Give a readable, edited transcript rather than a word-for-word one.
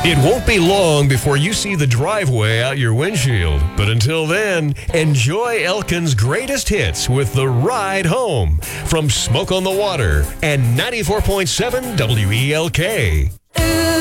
It won't be long before you see the driveway out your windshield. But until then, enjoy Elkin's greatest hits with The Ride Home from Smoke on the Water and 94.7 WELK.